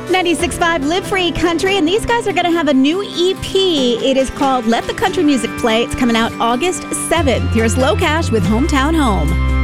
96.5 Live Free Country, and these guys are going to have a new EP. It is called Let the Country Music Play. It's coming out August 7th. Here's Low Cash with Hometown Home.